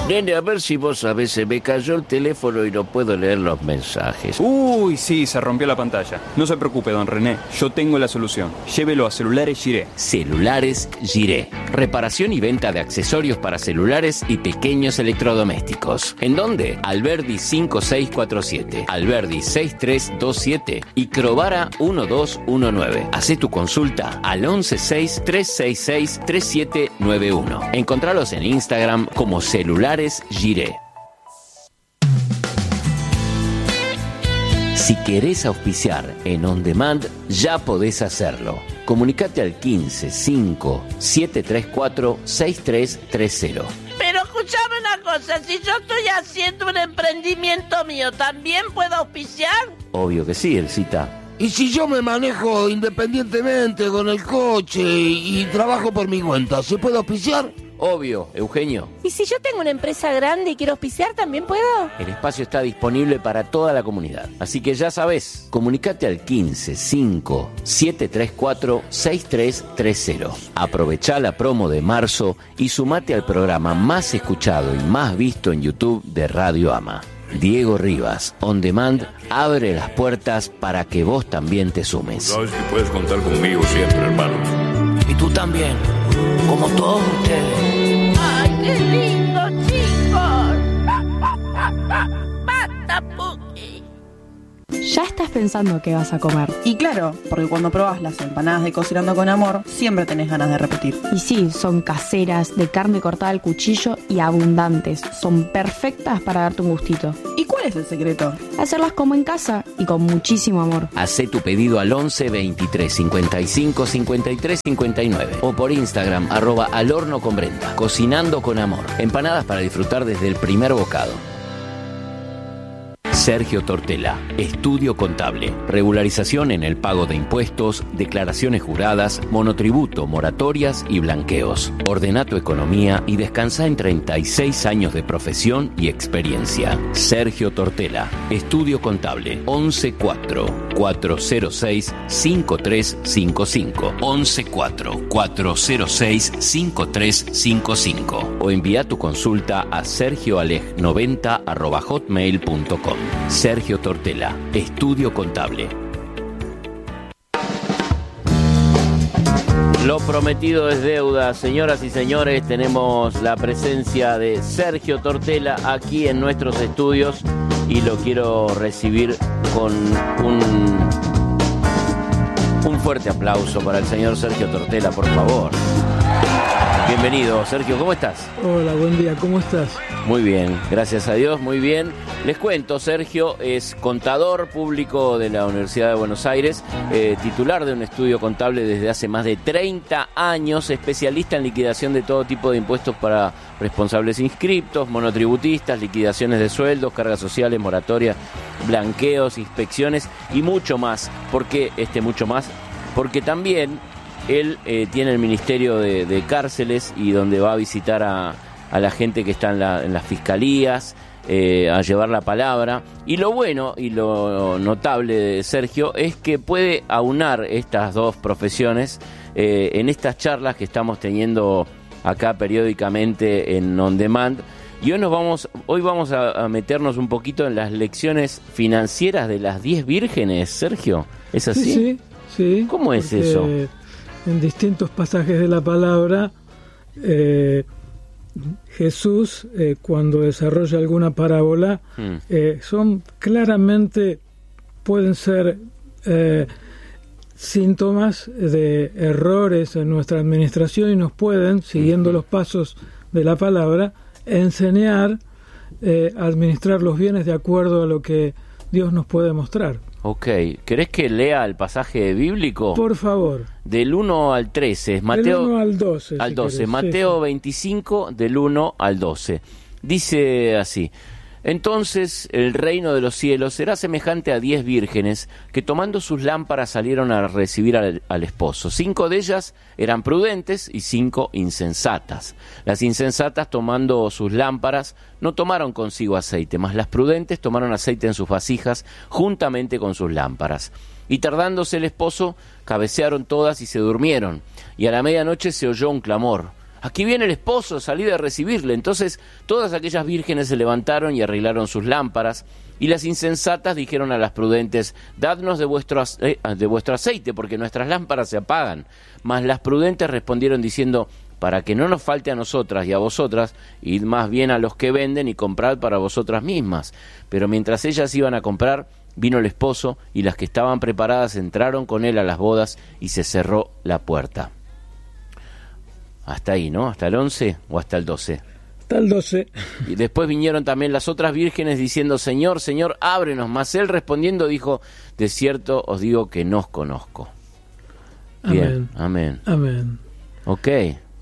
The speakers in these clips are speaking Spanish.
Nene, a ver si vos sabés, se me cayó el teléfono y no puedo leer los mensajes. Uy, sí, se rompió la pantalla. No se preocupe, don René, yo tengo la solución. Llévelo a Celulares Giré. Celulares Giré. Reparación y venta de accesorios para celulares y pequeños electrodomésticos. ¿En dónde? Alberdi 5647, Alberdi 6327 y Crovara 1219. Hacé tu consulta al 116-366-3791. Encontralos en Instagram como Celulares Giré. Si querés auspiciar en On Demand, ya podés hacerlo. Comunicate al 15 5 734 6330. Pero escuchame una cosa, si yo estoy haciendo un emprendimiento mío, ¿también puedo auspiciar? Obvio que sí, Elcita. ¿Y si yo me manejo independientemente con el coche y trabajo por mi cuenta, se puede auspiciar? Obvio, Eugenio. ¿Y si yo tengo una empresa grande y quiero auspiciar, también puedo? El espacio está disponible para toda la comunidad. Así que ya sabés, comunicate al 15 5 734 6330. Aprovechá la promo de marzo y sumate al programa más escuchado y más visto en YouTube de Radio Ama. Diego Rivas, On Demand, abre las puertas para que vos también te sumes. Sabes que puedes contar conmigo siempre, hermano. Y tú también, como todos ustedes. ¡Ay, qué lindo, chicos! ¡Basta, Puki! Ya estás pensando qué vas a comer. Y claro, porque cuando probás las empanadas de Cocinando con Amor, siempre tenés ganas de repetir. Y sí, son caseras, de carne cortada al cuchillo y abundantes. Son perfectas para darte un gustito. ¿Y cuál es el secreto? Hacerlas como en casa y con muchísimo amor. Hacé tu pedido al 11 23 55 53 59 o por Instagram @alhornoconbrenda. Cocinando con Amor. Empanadas para disfrutar desde el primer bocado. Sergio Tortela, Estudio Contable, regularización en el pago de impuestos, declaraciones juradas, monotributo, moratorias y blanqueos. Ordena tu economía y descansa en 36 años de profesión y experiencia. Sergio Tortela, Estudio Contable, 114-406-5355, 114-406-5355 o envía tu consulta a sergioaleg90@hotmail.com. Sergio Tortela, Estudio Contable. Lo prometido es deuda, señoras y señores, tenemos la presencia de Sergio Tortela aquí en nuestros estudios y lo quiero recibir con un fuerte aplauso para el señor Sergio Tortela, por favor. Bienvenido, Sergio, ¿cómo estás? Hola, buen día, ¿cómo estás? Muy bien, gracias a Dios, muy bien. Les cuento, Sergio es contador público de la Universidad de Buenos Aires, titular de un estudio contable desde hace más de 30 años, especialista en liquidación de todo tipo de impuestos para responsables inscriptos, monotributistas, liquidaciones de sueldos, cargas sociales, moratorias, blanqueos, inspecciones y mucho más. ¿Por qué mucho más? Porque también él tiene el Ministerio de Cárceles y donde va a visitar a la gente que está en las fiscalías, a llevar la palabra. Y lo bueno y lo notable de Sergio es que puede aunar estas dos profesiones en estas charlas que estamos teniendo acá periódicamente en On Demand. Y hoy vamos a meternos un poquito en las lecciones financieras de las 10 vírgenes, Sergio. ¿Es así? Sí. ¿Cómo es eso? En distintos pasajes de la palabra, Jesús, cuando desarrolla alguna parábola, son claramente, pueden ser síntomas de errores en nuestra administración y nos pueden, siguiendo los pasos de la palabra, enseñar a administrar los bienes de acuerdo a lo que Dios nos puede mostrar. Ok, ¿querés que lea el pasaje bíblico? Por favor. Del 1 al 13, Mateo, del 1 al 12. Al 12, querés, Mateo sí. 25, del 1 al 12. Dice así: entonces el reino de los cielos será semejante a 10 vírgenes que tomando sus lámparas salieron a recibir al esposo. 5 de ellas eran prudentes y 5 insensatas. Las insensatas, tomando sus lámparas, no tomaron consigo aceite, mas las prudentes tomaron aceite en sus vasijas juntamente con sus lámparas. Y tardándose el esposo, cabecearon todas y se durmieron. Y a la medianoche se oyó un clamor: aquí viene el esposo, salid a recibirle. Entonces todas aquellas vírgenes se levantaron y arreglaron sus lámparas, y las insensatas dijeron a las prudentes, dadnos de vuestro aceite, porque nuestras lámparas se apagan. Mas las prudentes respondieron diciendo, para que no nos falte a nosotras y a vosotras, id más bien a los que venden y comprad para vosotras mismas. Pero mientras ellas iban a comprar, vino el esposo, y las que estaban preparadas entraron con él a las bodas, y se cerró la puerta. Hasta ahí, ¿no? ¿Hasta el 11 o hasta el 12? Hasta el 12. Y después vinieron también las otras vírgenes diciendo, Señor, Señor, ábrenos. Mas él respondiendo dijo, de cierto os digo que no os conozco. Bien, amén. Amén. Ok.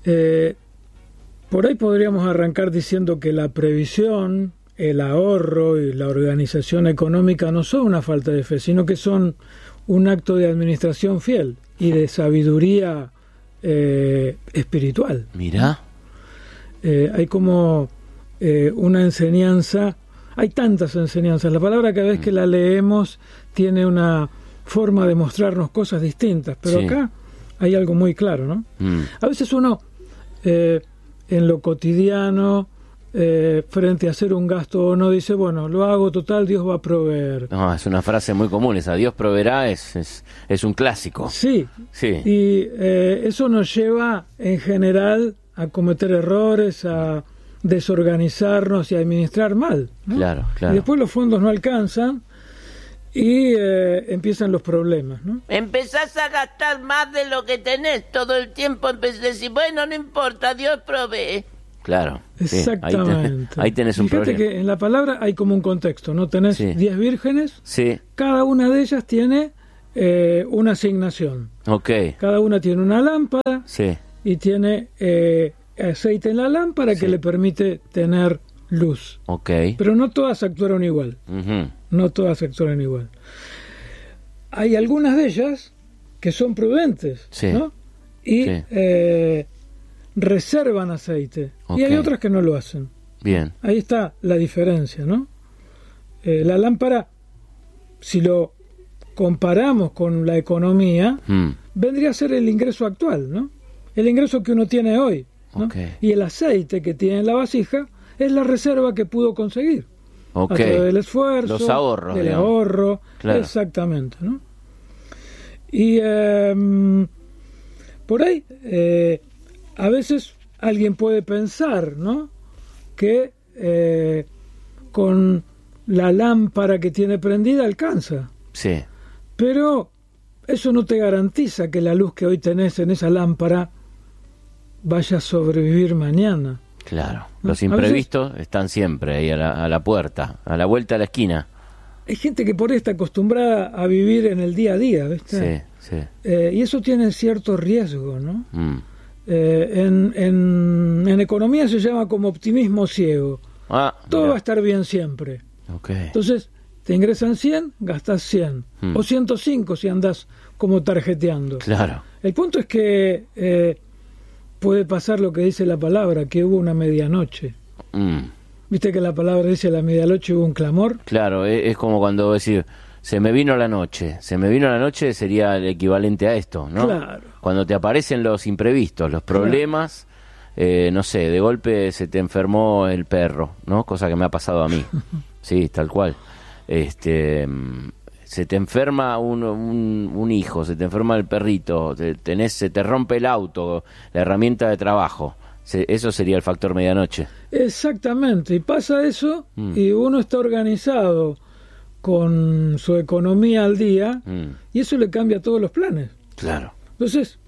Por ahí podríamos arrancar diciendo que la previsión, el ahorro y la organización económica no son una falta de fe, sino que son un acto de administración fiel y de sabiduría espiritual. Mirá. Hay como una enseñanza, hay tantas enseñanzas. La palabra cada vez que la leemos tiene una forma de mostrarnos cosas distintas, pero acá hay algo muy claro, ¿no? A veces uno en lo cotidiano, frente a hacer un gasto o no, dice, bueno, lo hago total, Dios va a proveer. No, es una frase muy común esa, Dios proveerá, es un clásico. Sí. Y eso nos lleva en general a cometer errores, a desorganizarnos y a administrar mal, ¿no? Claro. Y después los fondos no alcanzan y empiezan los problemas, ¿no? Empezás a gastar más de lo que tenés todo el tiempo, empezás a decir, bueno, no importa, Dios provee. Claro. Exactamente. Ahí tenés un problema. Fíjate que en la palabra hay como un contexto, ¿no? Tenés 10 vírgenes, cada una de ellas tiene una asignación. Cada una tiene una lámpara y tiene aceite en la lámpara que le permite tener luz. Pero no todas actuaron igual. No todas actuaron igual. Hay algunas de ellas que son prudentes, ¿no? Y reservan aceite. Y hay otras que no lo hacen. Bien. Ahí está la diferencia, ¿no? La lámpara, si lo comparamos con la economía, vendría a ser el ingreso actual, ¿no? El ingreso que uno tiene hoy, ¿no? Y el aceite que tiene en la vasija es la reserva que pudo conseguir. A través del esfuerzo, los ahorros, del ahorro, exactamente, ¿no? Y por ahí, a veces alguien puede pensar, ¿no? Que con la lámpara que tiene prendida alcanza. Pero eso no te garantiza que la luz que hoy tenés en esa lámpara vaya a sobrevivir mañana. Claro, los imprevistos están siempre ahí a la puerta, a la vuelta de la esquina. Hay gente que por ahí está acostumbrada a vivir en el día a día, ¿viste? Y eso tiene cierto riesgo, ¿no? En economía se llama como optimismo ciego. Todo va a estar bien siempre. Entonces, te ingresan 100, gastas 100. O 105 si andas como tarjeteando. Claro. El punto es que puede pasar lo que dice la palabra, que hubo una medianoche. ¿Viste que la palabra dice a la medianoche hubo un clamor? Claro, es como cuando decir, se me vino la noche. Se me vino la noche sería el equivalente a esto, ¿no? Claro. Cuando te aparecen los imprevistos, los problemas, no sé, de golpe se te enfermó el perro, ¿no? Cosa que me ha pasado a mí. Sí, tal cual. Se te enferma un hijo, se te enferma el perrito, se te rompe el auto, la herramienta de trabajo. Eso sería el factor medianoche. Exactamente, y pasa eso y uno está organizado con su economía al día y eso le cambia todos los planes. Claro. Entonces,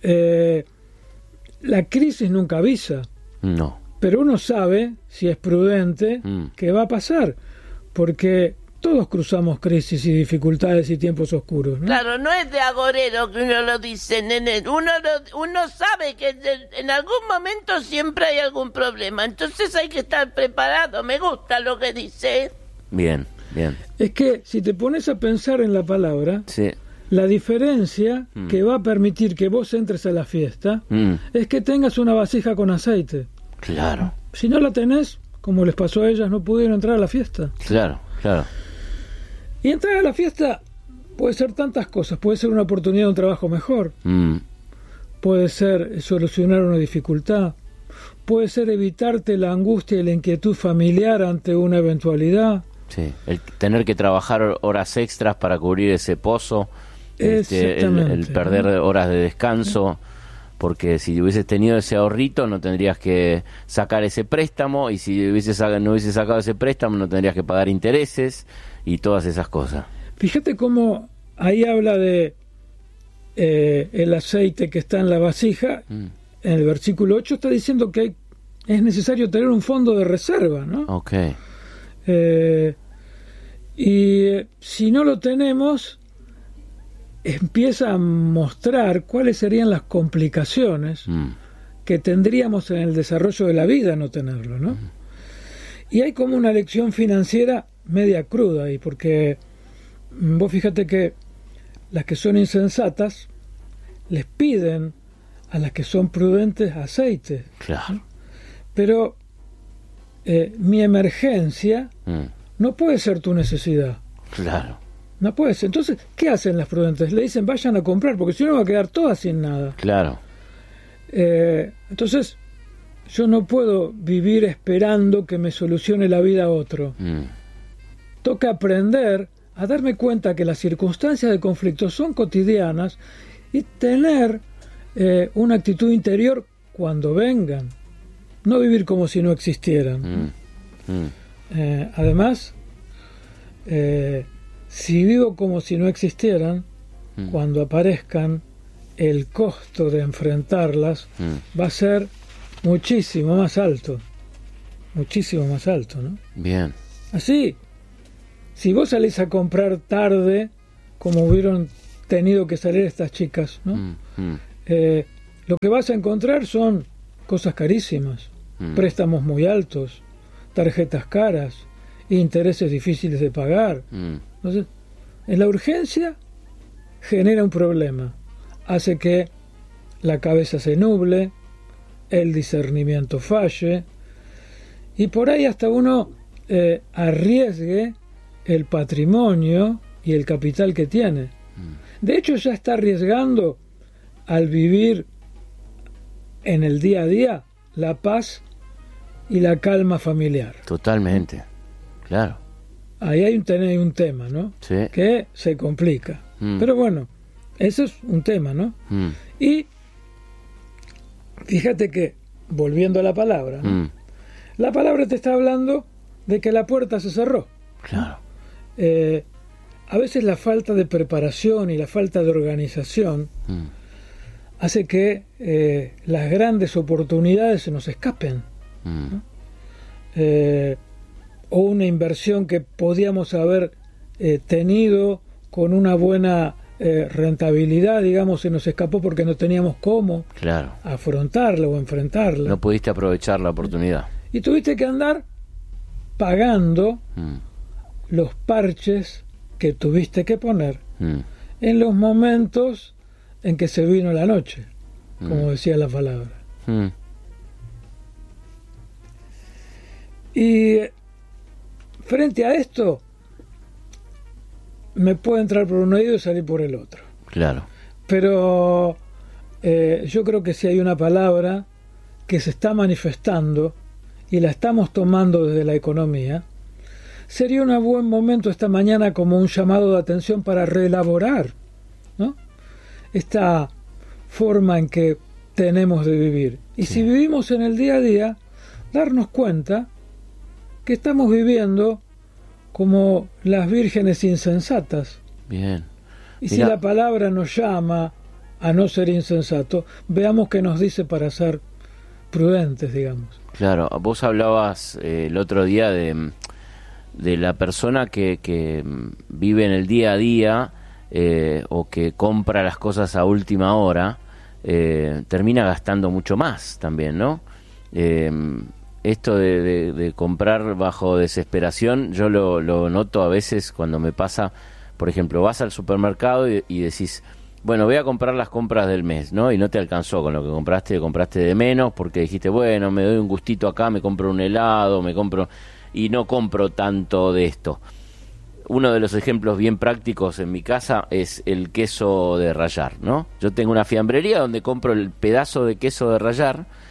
la crisis nunca avisa. No. Pero uno sabe, si es prudente, qué va a pasar, porque todos cruzamos crisis y dificultades y tiempos oscuros, ¿no? Claro, no es de agorero que uno lo dice, nene. Uno sabe que en algún momento siempre hay algún problema. Entonces hay que estar preparado. Me gusta lo que dice. Bien, bien. Es que si te pones a pensar en la palabra, la diferencia que va a permitir que vos entres a la fiesta es que tengas una vasija con aceite. Claro. Si no la tenés, como les pasó a ellas, no pudieron entrar a la fiesta. Claro, claro. Y entrar a la fiesta puede ser tantas cosas. Puede ser una oportunidad de un trabajo mejor. Puede ser solucionar una dificultad. puede ser evitarte la angustia y la inquietud familiar ante una eventualidad. Sí, el tener que trabajar horas extras para cubrir ese pozo, el perder horas de descanso, porque si hubieses tenido ese ahorrito no tendrías que sacar ese préstamo, y si no hubieses sacado ese préstamo no tendrías que pagar intereses y todas esas cosas. Fíjate cómo ahí habla de el aceite que está en la vasija. En el versículo 8 está diciendo que es necesario tener un fondo de reserva, ¿no? Okay. Si no lo tenemos, empieza a mostrar cuáles serían las complicaciones que tendríamos en el desarrollo de la vida no tenerlo, ¿no? Y hay como una lección financiera media cruda ahí, porque vos fíjate que las que son insensatas les piden a las que son prudentes aceite. Claro. Pero mi emergencia no puede ser tu necesidad. Claro. No puede ser. Entonces, ¿qué hacen las prudentes? Le dicen, vayan a comprar, porque si no va a quedar todas sin nada. Claro. Entonces, yo no puedo vivir esperando que me solucione la vida a otro. Toca aprender a darme cuenta que las circunstancias de conflicto son cotidianas y tener una actitud interior cuando vengan. No vivir como si no existieran. Además, si vivo como si no existieran, cuando aparezcan, el costo de enfrentarlas va a ser muchísimo más alto. Muchísimo más alto, ¿no? Bien. Así, si vos salís a comprar tarde, como hubieron tenido que salir estas chicas, ¿no? Lo que vas a encontrar son cosas carísimas, préstamos muy altos, tarjetas caras, intereses difíciles de pagar. Entonces, en la urgencia genera un problema, hace que la cabeza se nuble, el discernimiento falle, y por ahí hasta uno arriesgue el patrimonio y el capital que tiene. De hecho, ya está arriesgando al vivir en el día a día la paz y la calma familiar. Totalmente, claro. Ahí hay un tema, ¿no? Sí. Que se complica. Pero bueno, eso es un tema, ¿no? Y fíjate que, volviendo a la palabra, ¿no? La palabra te está hablando de que la puerta se cerró. Claro. A veces la falta de preparación y la falta de organización hace que las grandes oportunidades se nos escapen, ¿no? O una inversión que podíamos haber tenido con una buena rentabilidad, digamos, se nos escapó porque no teníamos cómo afrontarla o enfrentarla. No pudiste aprovechar la oportunidad. Y tuviste que andar pagando los parches que tuviste que poner en los momentos en que se vino la noche, como decía la palabra. Y frente a esto, me puede entrar por un oído y salir por el otro. Claro. Pero yo creo que si hay una palabra que se está manifestando y la estamos tomando desde la economía, sería un buen momento esta mañana como un llamado de atención para reelaborar, ¿no?, esta forma en que tenemos de vivir. Y si vivimos en el día a día, darnos cuenta que estamos viviendo como las vírgenes insensatas. Bien. Y si la palabra nos llama a no ser insensato, veamos qué nos dice para ser prudentes, digamos. Claro, vos hablabas el otro día de la persona que vive en el día a día o que compra las cosas a última hora, termina gastando mucho más también, ¿no? Esto de comprar bajo desesperación, yo lo noto a veces cuando me pasa. Por ejemplo, vas al supermercado y decís, bueno, voy a comprar las compras del mes, ¿no? Y no te alcanzó con lo que compraste de menos, porque dijiste, bueno, me doy un gustito acá, me compro un helado, y no compro tanto de esto. Uno de los ejemplos bien prácticos en mi casa es el queso de rallar, ¿no? Yo tengo una fiambrería donde compro el pedazo de queso de rallar,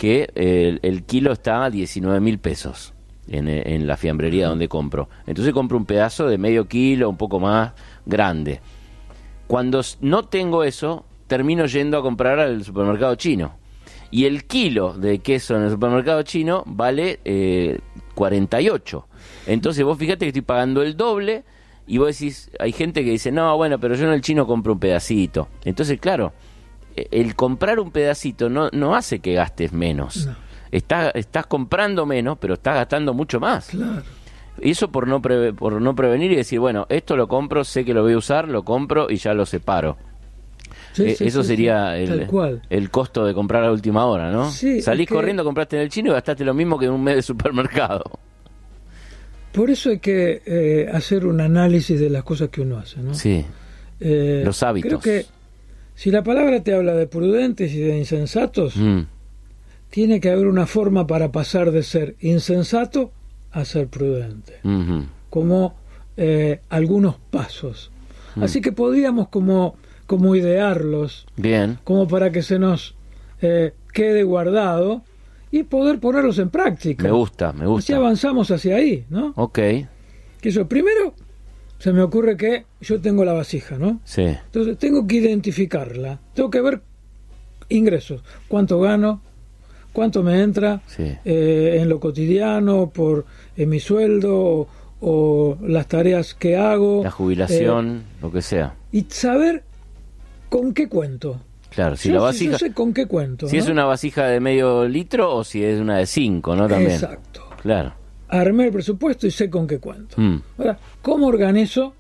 que el kilo está a 19.000 pesos en la fiambrería donde compro. Entonces compro un pedazo de medio kilo, un poco más grande. Cuando no tengo eso, termino yendo a comprar al supermercado chino. Y el kilo de queso en el supermercado chino vale 48. Entonces vos fíjate que estoy pagando el doble y vos decís, hay gente que dice, no, bueno, pero yo en el chino compro un pedacito. Entonces, claro, el comprar un pedacito no hace que gastes menos. No. Estás comprando menos, pero estás gastando mucho más. Claro. Y eso por no prevenir y decir, bueno, esto lo compro, sé que lo voy a usar, lo compro y ya lo separo. Sí, eso sería el costo de comprar a última hora, ¿no? Sí, salís corriendo, compraste en el chino y gastaste lo mismo que en un mes de supermercado. Por eso hay que hacer un análisis de las cosas que uno hace, ¿no? Sí, los hábitos. Creo que si la palabra te habla de prudentes y de insensatos, tiene que haber una forma para pasar de ser insensato a ser prudente. Como algunos pasos. Así que podríamos como idearlos, bien, como para que se nos quede guardado y poder ponerlos en práctica. Me gusta. Así avanzamos hacia ahí, ¿no? Ok. Que eso, primero, se me ocurre que yo tengo la vasija, ¿no? Sí. Entonces tengo que identificarla, tengo que ver ingresos, cuánto gano, cuánto me entra, sí, en lo cotidiano, por mi sueldo o las tareas que hago, la jubilación, lo que sea, y saber con qué cuento. Claro, si la vasija, yo sé con qué cuento. Si, ¿no?, es una vasija de medio litro o si es una de 5, ¿no? También. Exacto. Claro. Armé el presupuesto y sé con qué cuento. Ahora, ¿cómo organizo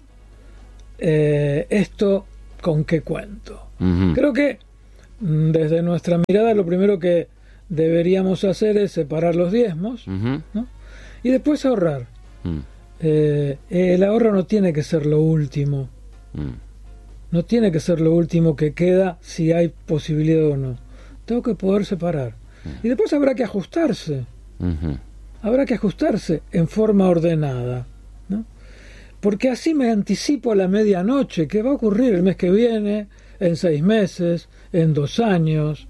esto con qué cuento? Creo que desde nuestra mirada lo primero que deberíamos hacer es separar los diezmos, ¿no? Y después ahorrar. El ahorro no tiene que ser lo último. No tiene que ser lo último que queda si hay posibilidad o no. Tengo que poder separar. Y después habrá que ajustarse. Habrá que ajustarse en forma ordenada, ¿no? Porque así me anticipo a la medianoche, que va a ocurrir el mes que viene, en 6 meses, en 2 años.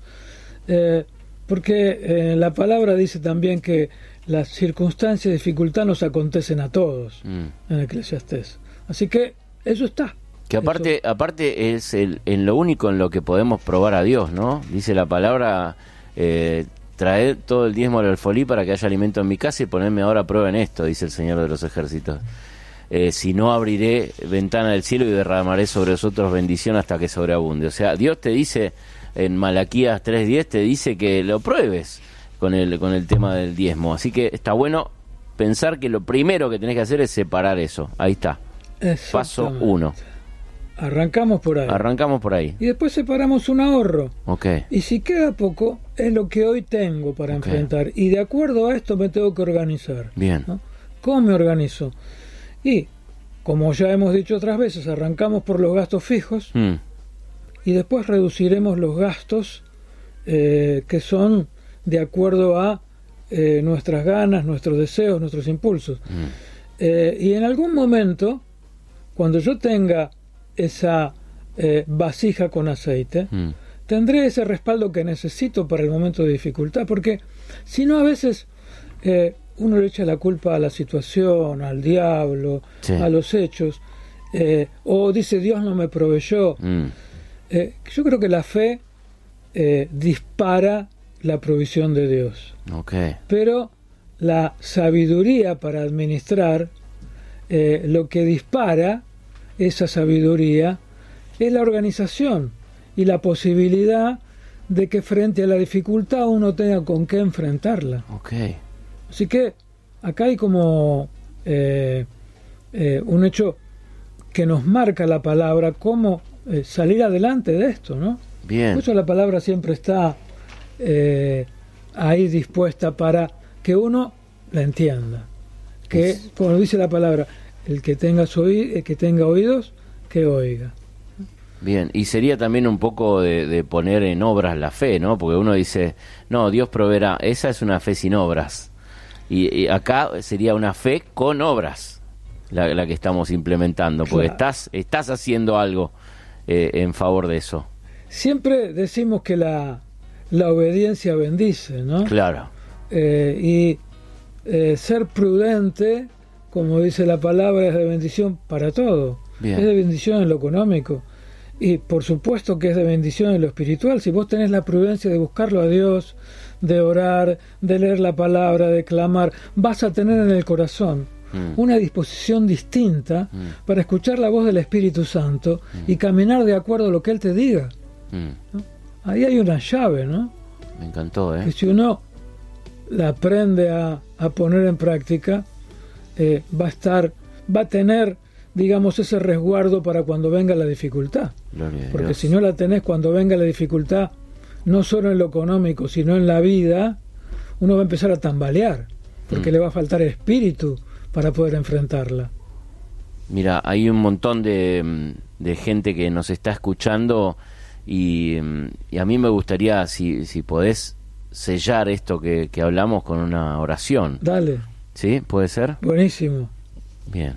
Porque la palabra dice también que las circunstancias de dificultad nos acontecen a todos, en Eclesiastés. Así que eso está. Que aparte es en lo único en lo que podemos probar a Dios, ¿no? Dice la palabra, traed todo el diezmo al alfolí para que haya alimento en mi casa y ponerme ahora a prueba en esto, dice el Señor de los ejércitos. Si no, abriré ventana del cielo y derramaré sobre vosotros bendición hasta que sobreabunde. O sea, Dios te dice, en Malaquías 3:10, te dice que lo pruebes con el tema del diezmo. Así que está bueno pensar que lo primero que tenés que hacer es separar eso. Ahí está. Paso 1. Arrancamos por ahí. Y después separamos un ahorro. Okay. Y si queda poco, es lo que hoy tengo para enfrentar. Y de acuerdo a esto me tengo que organizar. Bien. ¿No? ¿Cómo me organizo? Y, como ya hemos dicho otras veces, arrancamos por los gastos fijos y después reduciremos los gastos que son de acuerdo a nuestras ganas, nuestros deseos, nuestros impulsos. Y en algún momento, cuando yo tenga esa vasija con aceite, tendré ese respaldo que necesito para el momento de dificultad, porque si no, a veces uno le echa la culpa a la situación, al diablo, a los hechos, o dice Dios no me proveyó. Yo creo que la fe dispara la provisión de Dios, pero la sabiduría para administrar, lo que dispara esa sabiduría es la organización y la posibilidad de que frente a la dificultad uno tenga con qué enfrentarla. Así que acá hay como un hecho que nos marca la palabra, cómo salir adelante de esto, ¿no? Bien. Por eso la palabra siempre está ahí dispuesta para que uno la entienda. Que, como dice la palabra, el que tenga oídos, que oiga. Bien, y sería también un poco de poner en obras la fe, ¿no? Porque uno dice, no, Dios proveerá. Esa es una fe sin obras. Y acá sería una fe con obras, la que estamos implementando, porque estás haciendo algo en favor de eso. Siempre decimos que la la obediencia bendice, ¿no? Claro. Ser prudente, como dice la palabra, es de bendición para todo. Bien. Es de bendición en lo económico. Y por supuesto que es de bendición en lo espiritual. Si vos tenés la prudencia de buscarlo a Dios, de orar, de leer la palabra, de clamar, vas a tener en el corazón una disposición distinta para escuchar la voz del Espíritu Santo y caminar de acuerdo a lo que Él te diga. ¿No? Ahí hay una llave, ¿no? Me encantó, Y si uno la aprende a poner en práctica, va a tener, digamos, ese resguardo para cuando venga la dificultad. Porque si no la tenés cuando venga la dificultad, no solo en lo económico, sino en la vida, uno va a empezar a tambalear, porque le va a faltar espíritu para poder enfrentarla. Mira, hay un montón de gente que nos está escuchando y a mí me gustaría, si podés, sellar esto que hablamos con una oración. Dale. ¿Sí? ¿Puede ser? Buenísimo. Bien.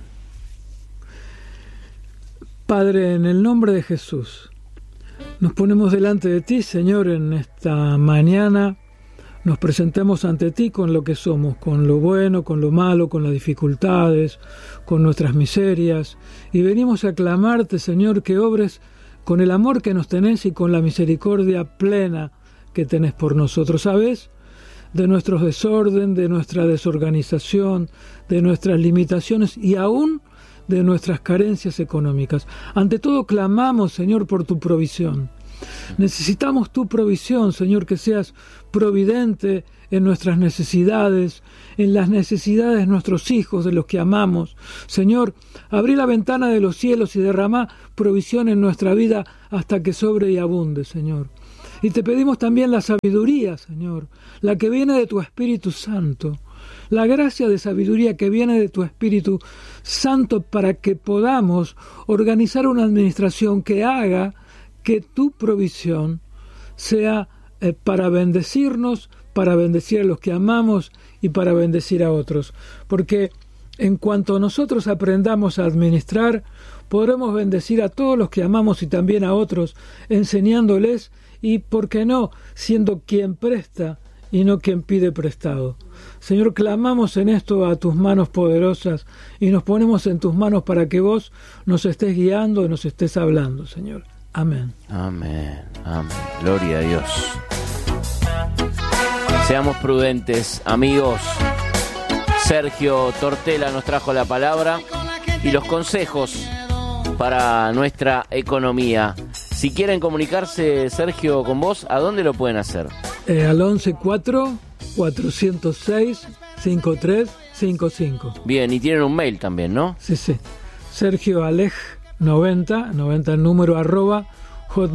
Padre, en el nombre de Jesús, nos ponemos delante de ti, Señor, en esta mañana. Nos presentamos ante ti con lo que somos, con lo bueno, con lo malo, con las dificultades, con nuestras miserias. Y venimos a clamarte, Señor, que obres con el amor que nos tenés y con la misericordia plena que tenés por nosotros. ¿Sabes? De nuestro desorden, de nuestra desorganización, de nuestras limitaciones y aún de nuestras carencias económicas. Ante todo clamamos, Señor, por tu provisión. Necesitamos tu provisión, Señor, que seas providente en nuestras necesidades, en las necesidades de nuestros hijos, de los que amamos. Señor, abrí la ventana de los cielos y derramá provisión en nuestra vida hasta que sobre y abunde, Señor. Y te pedimos también la sabiduría, Señor, la que viene de tu Espíritu Santo, la gracia de sabiduría que viene de tu Espíritu Santo para que podamos organizar una administración que haga que tu provisión sea para bendecirnos, para bendecir a los que amamos y para bendecir a otros. Porque en cuanto nosotros aprendamos a administrar, podremos bendecir a todos los que amamos y también a otros, enseñándoles y, ¿por qué no?, siendo quien presta y no quien pide prestado. Señor, clamamos en esto a tus manos poderosas y nos ponemos en tus manos para que vos nos estés guiando y nos estés hablando, Señor. Amén. Amén, amén. Gloria a Dios. Seamos prudentes, amigos. Sergio Tortela nos trajo la palabra y los consejos para nuestra economía. Si quieren comunicarse, Sergio, con vos, ¿a dónde lo pueden hacer? Al 11-4-406-5355. Bien, y tienen un mail también, ¿no? Sí. Sergio Alej 90 el número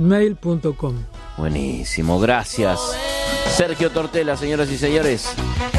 @hotmail.com. Buenísimo, gracias. Sergio Tortela, señoras y señores.